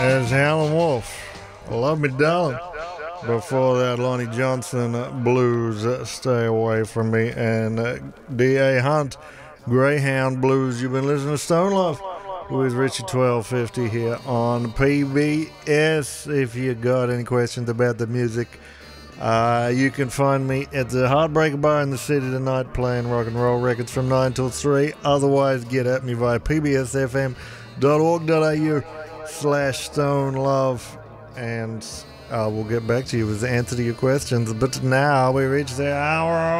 There's Howlin' Wolf. Love Me Darling. Before that, Lonnie Johnson, Blues, Stay Away From Me, and D.A. Hunt, Greyhound Blues. You've been listening to Stone Love with Richie 1250 here on PBS. If you got any questions about the music, you can find me at the Heartbreaker Bar in the city tonight playing rock and roll records from 9 till 3. Otherwise, get at me via pbsfm.org.au/Stone Love, and we'll get back to you with the answer to your questions. But now we reach the hour